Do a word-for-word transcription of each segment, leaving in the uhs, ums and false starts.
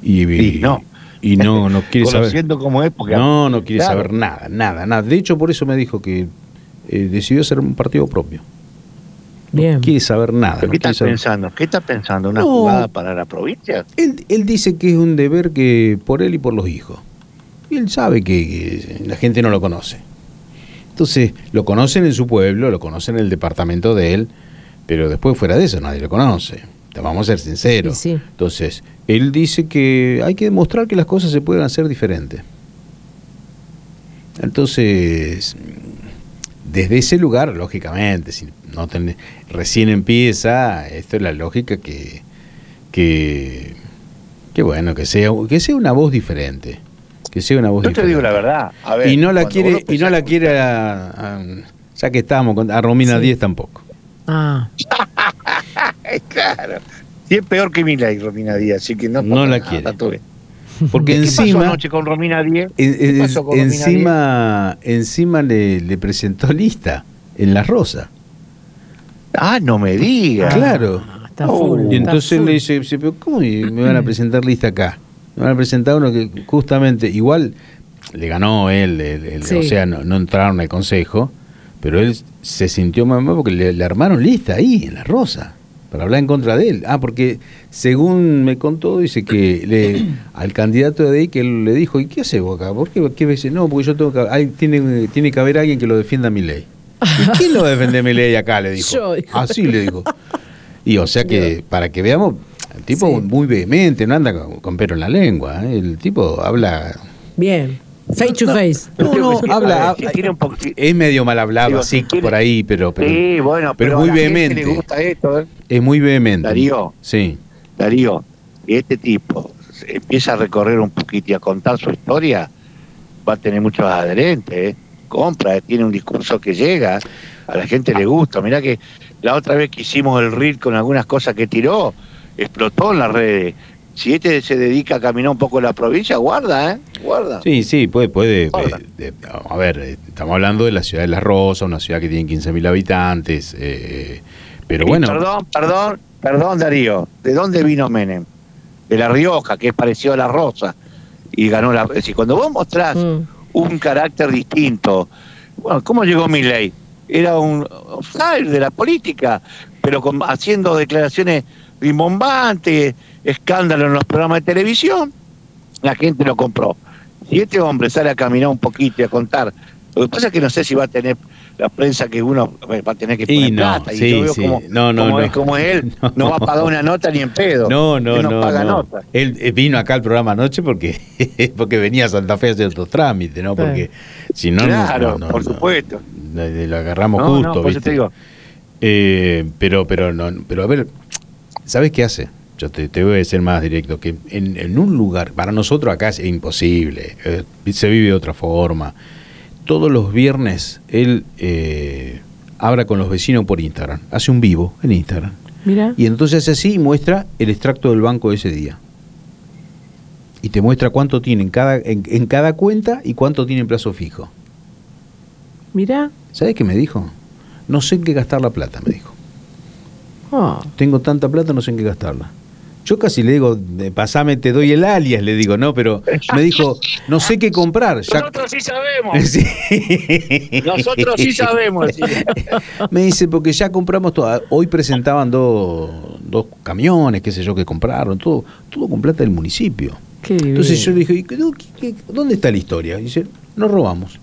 Y, y no. Y no, no quiere saber. Conociendo cómo es, porque No, no quiere claro. saber nada, nada, nada. De hecho, por eso me dijo que eh, decidió hacer un partido propio. Bien. No quiere saber nada. ¿Pero no qué quiere estás saber... pensando? ¿Qué estás pensando? ¿Una No. jugada para la provincia? Él, él dice que es un deber que por él y por los hijos. Y él sabe que, que la gente no lo conoce. Entonces, lo conocen en su pueblo, lo conocen en el departamento de él, pero después fuera de eso nadie lo conoce. Te vamos a ser sinceros. Sí, sí. Entonces, él dice que hay que demostrar que las cosas se pueden hacer diferentes. Entonces, desde ese lugar, lógicamente, si no ten, recién empieza, esto es la lógica que, que, que bueno, que sea, que sea una voz diferente. Que sea una voz Yo diferente. te digo la verdad. A ver, y no la cuando quiere, vos y no la pensás- quiere a, a- ya que estábamos con, a Romina Sí. Díez tampoco. Ah, Claro. Sí, es peor que Milei, Romina Díaz, así que no, No pasa la nada, quiere. está todo bien. Porque ¿Qué pasó encima, anoche con Romina Díaz? en- ¿Qué en- pasó con Romina Díaz? encima, encima le, le presentó lista en La Rosa. Ah, no me digas. Claro. está Oh. full. Y está entonces full. le dice, dice, pero ¿cómo me van a presentar lista acá? Me van a presentar uno que justamente, igual le ganó él, el- el- Sí. o sea, no, no entraron al consejo, pero él se sintió mal porque le, le armaron lista ahí, en La Rosa, para hablar en contra de él. Ah, porque según me contó, dice que le, al candidato de ahí, que él le dijo, ¿y qué hace vos acá? ¿Por qué, qué veces? No, porque yo tengo que, hay, tiene, tiene que haber alguien que lo defienda a mi ley. ¿Y quién lo defiende a mi ley acá? Le dijo. Yo, dijo. Así le dijo. Y o sea que, para que veamos, el tipo Sí. muy vehemente, no anda con, con pelo en la lengua, ¿eh? El tipo habla... Bien. Face to face. No, no, Sí, habla, a ver, si tiene un poco- es medio mal hablado, Digo, así si quiere- por ahí, pero, pero, Sí, bueno, pero pero, muy a la gente vehemente. le gusta esto, ¿eh? es muy vehemente. Darío. Sí, Darío, y este tipo empieza a recorrer un poquito y a contar su historia, va a tener muchos adherentes, ¿eh? Compra, ¿eh? Tiene un discurso que llega, a la gente le gusta. Mirá que la otra vez que hicimos el reel con algunas cosas que tiró, explotó en las redes. Si este se dedica a caminar un poco en la provincia, guarda, ¿eh? Guarda. sí, sí, puede, puede. Hola. eh, de- a ver, eh, estamos hablando de la ciudad de La Rosa, una ciudad que tiene quince mil habitantes, eh, pero Y bueno, Perdón, perdón, perdón, Darío. ¿De dónde vino Menem? De La Rioja, que es parecido a La Rosa. Y ganó la... Es decir, cuando vos mostrás Mm. un carácter distinto... Bueno, ¿cómo llegó Milei? Era un outsider de la política, pero con, haciendo declaraciones rimbombantes, escándalo en los programas de televisión, la gente lo compró. Si este hombre sale a caminar un poquito y a contar... Lo que pasa es que no sé si va a tener la prensa que uno va a tener que poner Y no, plata. sí, y yo veo sí. como, No, no, como, no. es, como es él, No. no va a pagar una nota ni en pedo. no, no, Él no, no, paga no. nota. Él eh, vino acá al programa anoche porque porque venía a Santa Fe a hacer otros trámites, ¿no? Porque si no, no- Claro, no, no, por no. supuesto. Le- le- Lo agarramos No, justo, no, por eso ¿viste? te digo. Eh, pero, pero, no, pero a ver, ¿sabes qué hace? Yo te, te voy a ser más directo, que en, en un lugar, para nosotros acá es imposible, eh, se vive de otra forma. Todos los viernes él eh, habla con los vecinos por Instagram, hace un vivo en Instagram. Mira. Y entonces hace así y muestra el extracto del banco de ese día. Y te muestra cuánto tiene en cada, en, en cada cuenta y cuánto tiene en plazo fijo. Mira. ¿Sabes qué me dijo? No sé en qué gastar la plata, me dijo. Oh. Tengo tanta plata, no sé en qué gastarla. Yo casi le digo, eh, pasame, te doy el alias, le digo, no, pero me dijo, no sé qué comprar. Ya... Nosotros sí sabemos. Sí. Nosotros sí sabemos. Sí. Me dice, porque ya compramos todo. Hoy presentaban dos, dos camiones, qué sé yo, que compraron, todo, todo con plata del municipio. Qué bien. Entonces yo le dije, ¿y qué- qué- ¿dónde está la historia? Y dice, nos robamos.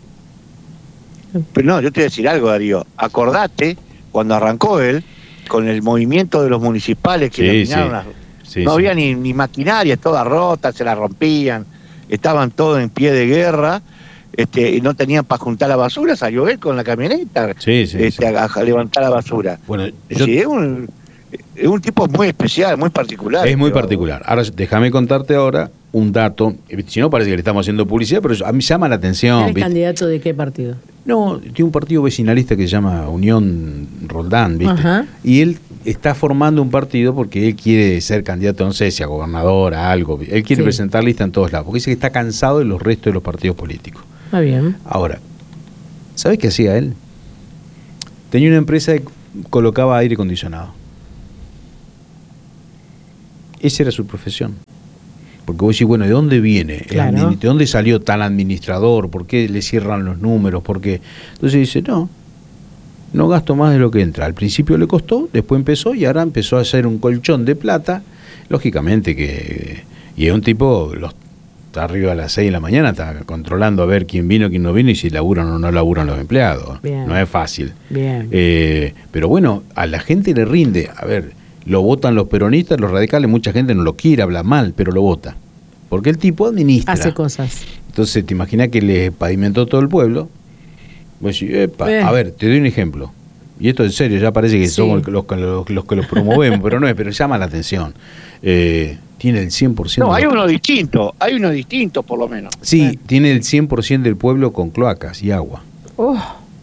Pero no, yo te voy a decir algo, Darío. Acordate, cuando arrancó él, con el movimiento de los municipales que Sí, eliminaron sí. las- Sí, no sí. había ni, ni maquinaria, todas rotas, se las rompían, estaban todos en pie de guerra, este, y no tenían para juntar la basura, salió él con la camioneta Sí, sí, este, sí. A, a levantar la basura. Bueno, Es, yo- decir, es, un, es un tipo muy especial, muy particular. es muy pero- particular. Ahora, déjame contarte ahora un dato. Si no, parece que le estamos haciendo publicidad, pero a mí llama la atención. ¿Eres ¿viste? candidato de qué partido? No, tiene un partido vecinalista que se llama Unión Roldán, ¿viste? Ajá. Y él está formando un partido porque él quiere ser candidato, no sé si a gobernador, a algo. Él quiere Sí. presentar lista en todos lados, porque dice que está cansado de los restos de los partidos políticos. Está bien. Ahora, ¿sabes qué hacía él? Tenía una empresa que colocaba aire acondicionado. Esa era su profesión. Porque vos decís, bueno, ¿de dónde viene? Claro. ¿De dónde salió tal administrador? ¿Por qué le cierran los números? ¿Por qué? Entonces dice, no, no gasto más de lo que entra. Al principio le costó, después empezó y ahora empezó a hacer un colchón de plata. Lógicamente que... Y es un tipo, los, está arriba a las seis de la mañana, está controlando a ver quién vino, quién no vino y si laburan o no laburan los empleados. Bien. No es fácil. Bien. Eh, pero bueno, a la gente le rinde. A ver, lo votan los peronistas, los radicales, mucha gente no lo quiere, habla mal, pero lo vota. Porque el tipo administra. Hace cosas. Entonces, te imaginas que le pavimentó todo el pueblo. Vos decís, epa, Eh. a ver, te doy un ejemplo. Y esto en serio, ya parece que Sí. somos los, los, los, los que los promovemos, pero no es, pero llama la atención. Eh, tiene el cien por ciento. No, hay de... uno distinto, hay uno distinto por lo menos. Sí, Claro. tiene el cien por ciento del pueblo con cloacas y agua. Oh,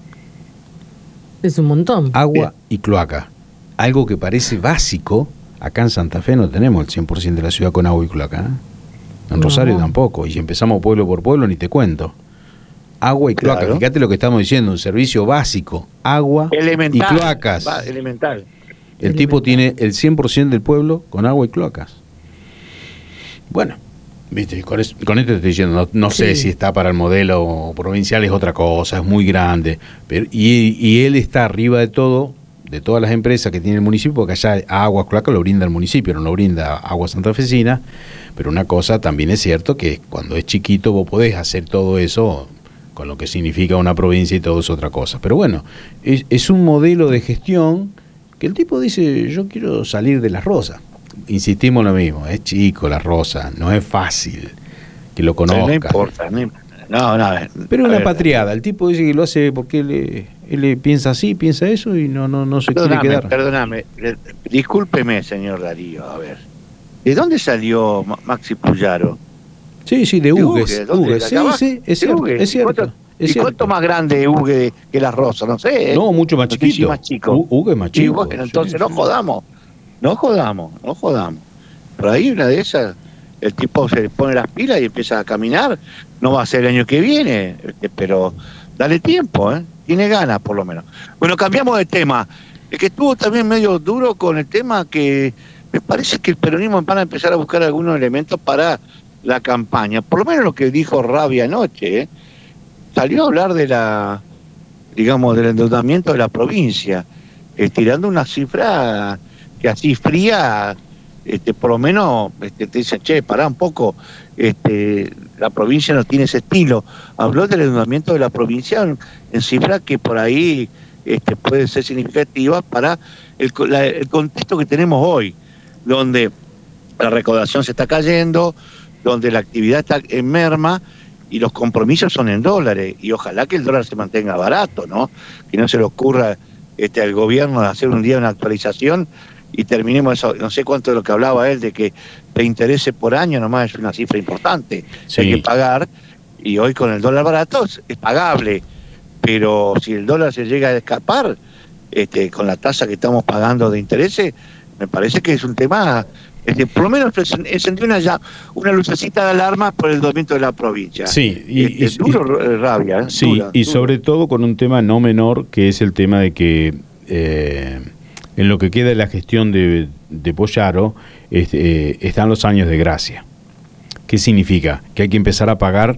es un montón. Agua y cloaca. Algo que parece básico. Acá en Santa Fe no tenemos el cien por ciento de la ciudad con agua y cloaca. ¿eh? En No. Rosario tampoco. Y si empezamos pueblo por pueblo, ni te cuento. Agua y cloaca. Claro. Fíjate lo que estamos diciendo, un servicio básico. Agua Elemental. y cloacas. Va, elemental. El tipo tiene el cien por ciento del pueblo con agua y cloacas. Bueno, viste, con, es- con esto te estoy diciendo, no, no sé Sí. si está para el modelo provincial, es otra cosa, es muy grande. Pero, y, y él está arriba de todo, de todas las empresas que tiene el municipio, porque allá agua, cloaca lo brinda el municipio, no lo brinda agua santafesina. Pero una cosa también es cierto que cuando es chiquito vos podés hacer todo eso con lo que significa una provincia y todo es otra cosa. Pero bueno, es, es un modelo de gestión que el tipo dice, yo quiero salir de Las Rosas. Insistimos lo mismo, es chico Las Rosas, no es fácil que lo conozca. No importa, no, imp- no, no, Pero a una ver, patriada, el tipo dice que lo hace porque él, eh, él eh, piensa así, piensa eso y no, no, no se quiere Perdóname, quedar. perdóname, eh, discúlpeme, señor Darío, a ver. ¿De dónde salió Ma- Maxi Puyaro? Sí, sí, de ¿De Hugues. Hugues? ¿Dónde? Hugues, ¿De sí, acá abajo? sí, es ¿De cierto, Hugues? es ¿Y cierto. cuánto- es ¿Y cierto. cuánto más grande Hugues que la Rosa? No sé. ¿eh? No, mucho más No sé chiquito. si más chico. Hu- Hugues es más Sí, chico. bueno, entonces sí, no sí. jodamos. No jodamos, no jodamos. Por ahí una de esas, el tipo se pone las pilas y empieza a caminar. No va a ser el año que viene, este, pero dale tiempo, ¿eh? Tiene ganas, por lo menos. Bueno, cambiamos de tema. El que estuvo también medio duro con el tema que me parece que el peronismo van a empezar a buscar algunos elementos para la campaña. Por lo menos lo que dijo Rabia anoche, ¿eh? Salió a hablar de la, digamos, del endeudamiento de la provincia, eh, tirando una cifra que así fría, este, por lo menos este, te dicen, che, pará un poco, este, la provincia no tiene ese estilo. Habló del endeudamiento de la provincia en, en cifras que por ahí este, pueden ser significativas para el, co- la- el contexto que tenemos hoy, donde la recaudación se está cayendo, donde la actividad está en merma y los compromisos son en dólares, y ojalá que el dólar se mantenga barato, ¿no? Que no se le ocurra este, al gobierno de hacer un día una actualización y terminemos eso. No sé cuánto de lo que hablaba él, de que te interese por año nomás es una cifra importante, Sí. hay que pagar, y hoy con el dólar barato es, es pagable, pero si el dólar se llega a escapar, este, con la tasa que estamos pagando de intereses, me parece que es un tema, este, por lo menos encendió una, ya, una lucecita de alarma por el endeudamiento de la provincia. Sí, y, Este, y- duro, eh, Rabia. ¿eh? Sí, Dura, y dura. sobre todo con un tema no menor, que es el tema de que eh, en lo que queda de la gestión de, de Puyaro este, eh, están los años de gracia. ¿Qué significa? Que hay que empezar a pagar,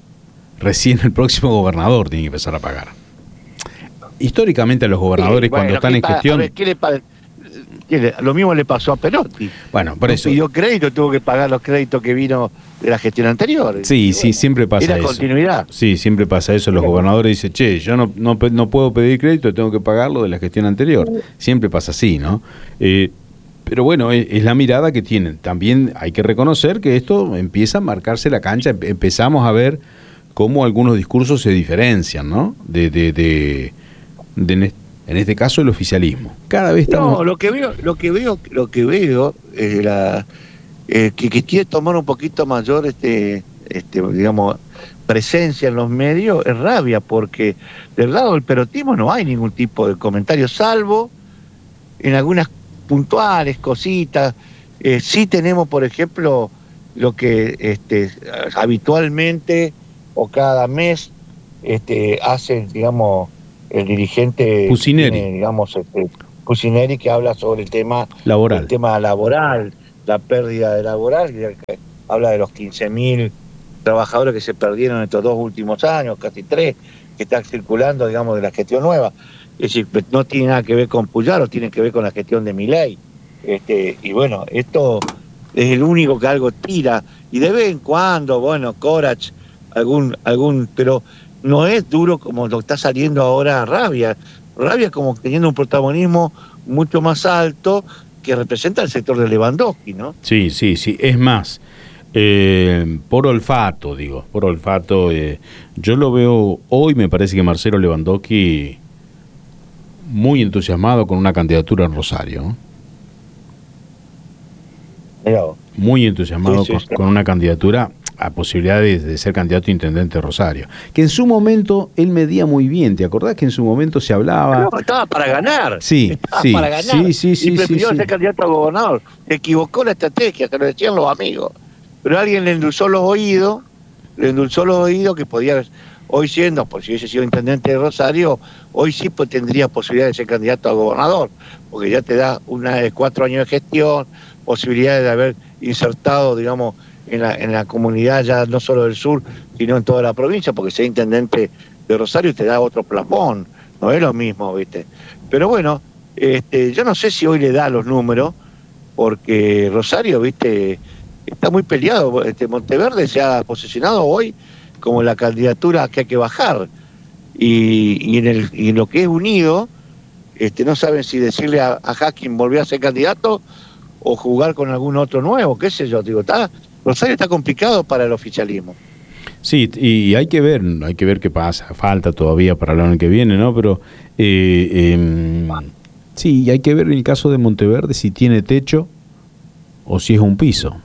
recién el próximo gobernador tiene que empezar a pagar. Históricamente a los gobernadores Sí, bueno, cuando están ¿qué en pa- a gestión... ver, ¿qué le pa- qué le- lo mismo le pasó a Perotti. Bueno, por No eso... pidió crédito, tuvo que pagar los créditos que vino de la gestión anterior. Sí, Y sí, bueno, siempre pasa era eso. continuidad. Sí, siempre pasa eso. Los Pero- gobernadores dicen, che, yo no, no, pe- no puedo pedir crédito, tengo que pagarlo de la gestión anterior. Siempre pasa así, ¿no? Eh, pero bueno, es, es la mirada que tienen. También hay que reconocer que esto empieza a marcarse la cancha. Em- Empezamos a ver cómo algunos discursos se diferencian, ¿no? De, de, de, de en, est- en este caso, el oficialismo. Cada vez estamos... No, lo que veo, lo que veo, lo que veo es la eh, que, que quiere tomar un poquito mayor este, este, digamos, presencia en los medios es Rabia, porque del lado del perotismo no hay ningún tipo de comentario, salvo en algunas puntuales cositas. Eh, sí tenemos, por ejemplo, lo que este, habitualmente o cada mes este, hace, digamos, el dirigente Pucineri. tiene, digamos, este, Pucineri, que habla sobre el tema Laboral. el tema laboral, la pérdida de laboral, habla de los quince mil trabajadores que se perdieron en estos dos últimos años, casi tres, que están circulando, digamos, de la gestión nueva. Es decir, no tiene nada que ver con Puyaro, tiene que ver con la gestión de Milei. Este, y bueno, esto es el único que algo tira, y de vez en cuando, bueno, Corach, algún, algún, pero no es duro como lo está saliendo ahora Rabia. Rabia como teniendo un protagonismo mucho más alto que representa el sector de Lewandowski, ¿no? Sí, sí, sí. Es más, eh, por olfato, digo, por olfato, eh, yo lo veo hoy, me parece que Marcelo Lewandowski muy entusiasmado con una candidatura en Rosario, ¿no? Mirá vos. Muy entusiasmado Sí, sí, con, sí. con una candidatura a posibilidades de ser candidato a intendente de Rosario. Que en su momento él medía muy bien, ¿te acordás que en su momento se hablaba? No, estaba para ganar. Sí, estaba sí, para ganar. sí, sí, sí, y prefirió sí, sí. ser candidato a gobernador. Se equivocó la estrategia, se lo decían los amigos. Pero alguien le endulzó los oídos, le endulzó los oídos que podía, hoy siendo, por si hubiese sido intendente de Rosario, hoy sí pues, tendría posibilidad de ser candidato a gobernador, porque ya te da una de cuatro años de gestión, posibilidades de haber insertado, digamos, en la, en la comunidad ya no solo del sur, sino en toda la provincia, porque ser intendente de Rosario te da otro plafón, no es lo mismo, ¿viste? Pero bueno, este, yo no sé si hoy le da los números, porque Rosario, ¿viste? Está muy peleado. Este, Monteverde se ha posicionado hoy como la candidatura que hay que bajar. Y, y, en, el, y en lo que es unido, este, no saben si decirle a, a Hacking volvió a ser candidato o jugar con algún otro nuevo, qué sé yo. Digo, está, Rosario está complicado para el oficialismo. Sí, y hay que ver, hay que ver qué pasa. Falta todavía para el año que viene, ¿no? Pero eh, eh, sí, hay que ver en el caso de Monteverde si tiene techo o si es un piso.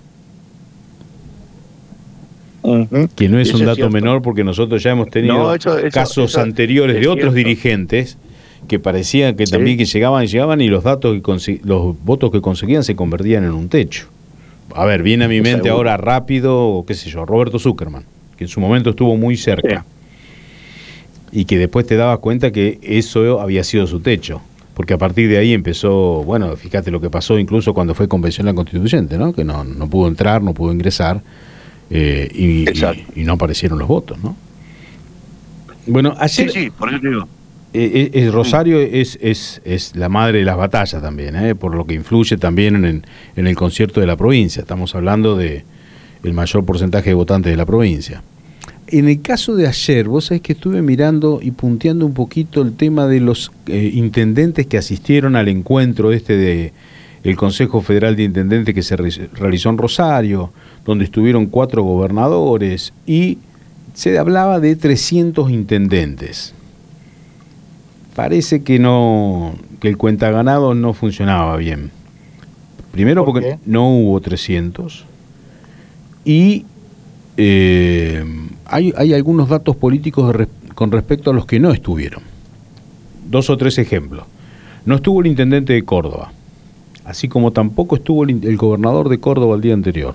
Uh-huh. Que no es Eso un es dato cierto. menor, porque nosotros ya hemos tenido No, eso- eso- casos eso anteriores es de otros cierto. dirigentes que parecían que Sí. también que llegaban y llegaban y los datos que consi- los votos que conseguían se convertían en un techo. A ver, viene a mi mente Seguro. ahora rápido, qué sé yo, Roberto Zuckerman, que en su momento estuvo muy cerca. Y que después te dabas cuenta que eso había sido su techo. Porque a partir de ahí empezó, bueno, fíjate lo que pasó incluso cuando fue convencional constituyente, ¿no? Que no, no pudo entrar, no pudo ingresar, eh, y, Exacto. y, y no aparecieron los votos, ¿no? Bueno, Sí, ayer, sí, por eso te digo. eh, eh, Rosario es, es, es la madre de las batallas también, ¿eh? Por lo que influye también en el, en el concierto de la provincia. Estamos hablando de el mayor porcentaje de votantes de la provincia. En el caso de ayer, vos sabés que estuve mirando y punteando un poquito el tema de los eh, intendentes que asistieron al encuentro este de el Consejo Federal de Intendentes que se re- realizó en Rosario, donde estuvieron cuatro gobernadores y se hablaba de trescientos intendentes. Parece que no, que el cuentaganado no funcionaba bien. Primero ¿Por porque qué? no hubo trescientos y eh, hay, hay algunos datos políticos de res- con respecto a los que no estuvieron. Dos o tres ejemplos. No estuvo el intendente de Córdoba, así como tampoco estuvo el, in- el gobernador de Córdoba el día anterior.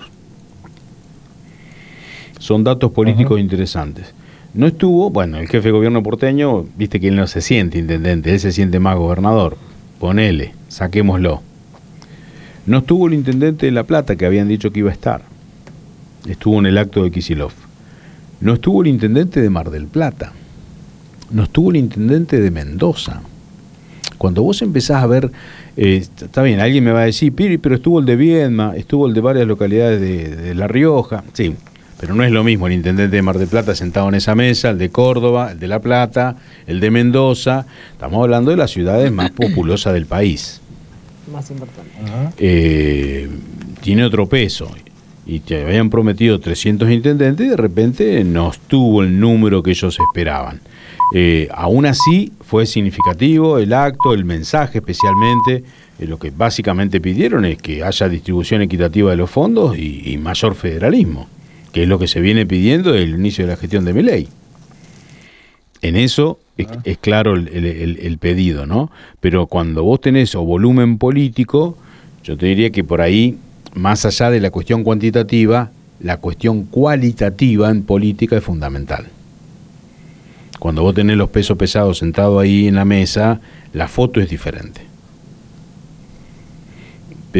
Son datos políticos Ajá. interesantes. No estuvo, bueno, el jefe de gobierno porteño, viste que él no se siente intendente, él se siente más gobernador. Ponele, saquémoslo. No estuvo el intendente de La Plata, que habían dicho que iba a estar. Estuvo en el acto de Kicillof. No estuvo el intendente de Mar del Plata. No estuvo el intendente de Mendoza. Cuando vos empezás a ver, eh, está bien, alguien me va a decir, Piri, pero estuvo el de Viedma, estuvo el de varias localidades de, de La Rioja. Sí, pero no es lo mismo el intendente de Mar del Plata sentado en esa mesa, el de Córdoba, el de La Plata, el de Mendoza. Estamos hablando de las ciudades más populosas del país. Más importante. Ajá. Eh, tiene otro peso. Y te habían prometido trescientos intendentes y de repente no estuvo el número que ellos esperaban. Eh, aún así fue significativo el acto, el mensaje especialmente. Eh, lo que básicamente pidieron es que haya distribución equitativa de los fondos y, y mayor federalismo, que es lo que se viene pidiendo desde el inicio de la gestión de Milei. En eso es, es claro el, el, el, el pedido, ¿no? Pero cuando vos tenés o volumen político, yo te diría que por ahí, más allá de la cuestión cuantitativa, la cuestión cualitativa en política es fundamental. Cuando vos tenés los pesos pesados sentados ahí en la mesa, la foto es diferente. Pero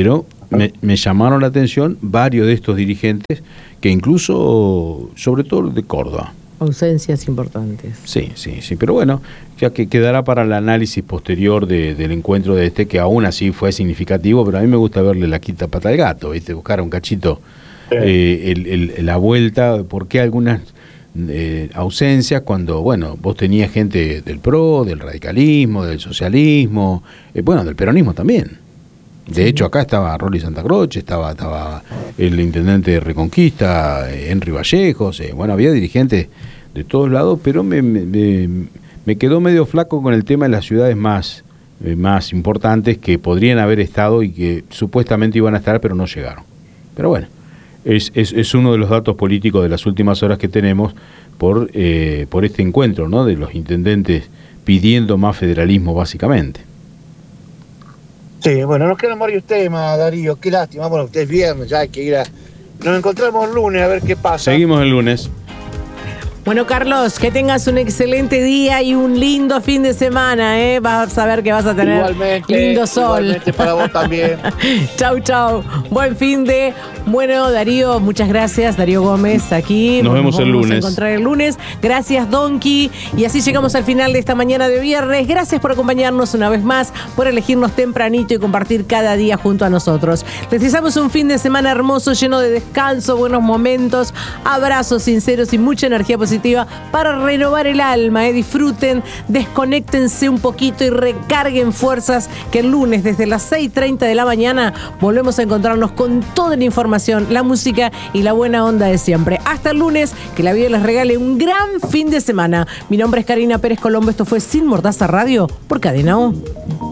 me, me llamaron la atención varios de estos dirigentes, que incluso, sobre todo de Córdoba. Ausencias importantes. Sí, sí, sí, pero bueno, ya que quedará para el análisis posterior de, del encuentro de este, que aún así fue significativo, pero a mí me gusta verle la quinta pata al gato, ¿viste? Buscar un cachito, sí. eh, el, el, la vuelta, por qué algunas eh, ausencias cuando, bueno, vos tenías gente del P R O, del radicalismo, del socialismo, eh, bueno, del peronismo también. De sí. hecho, acá estaba Rolly Santa Croce, estaba, estaba el intendente de Reconquista, eh, Henry Vallejos, eh, bueno, había dirigentes de todos lados, pero me, me, me quedó medio flaco con el tema de las ciudades más, eh, más importantes que podrían haber estado y que supuestamente iban a estar, pero no llegaron. Pero bueno, es, es, es uno de los datos políticos de las últimas horas que tenemos por, eh, por este encuentro, ¿no? De los intendentes pidiendo más federalismo, básicamente. Sí, bueno, nos quedan varios temas, Darío, qué lástima, bueno, usted es viernes, ya hay que ir a... Nos encontramos el lunes a ver qué pasa. Seguimos el lunes. Bueno, Carlos, que tengas un excelente día y un lindo fin de semana, ¿eh? Vas a ver que vas a tener igualmente, lindo sol. Igualmente para vos también. Chau, chau. Buen fin de... Bueno, Darío, muchas gracias. Darío Gómez aquí. Nos vemos el lunes. Nos vamos a encontrar el lunes. Gracias, Donkey. Y así llegamos al final de esta mañana de viernes. Gracias por acompañarnos una vez más, por elegirnos tempranito y compartir cada día junto a nosotros. Les deseamos un fin de semana hermoso, lleno de descanso, buenos momentos, abrazos sinceros y mucha energía positiva para renovar el alma. ¿eh? Disfruten, desconéctense un poquito y recarguen fuerzas, que el lunes desde las seis y treinta de la mañana volvemos a encontrarnos con toda la información, la música y la buena onda de siempre. Hasta el lunes, que la vida les regale un gran fin de semana. Mi nombre es Karina Pérez Colombo, esto fue Sin Mordaza Radio por Cadena O.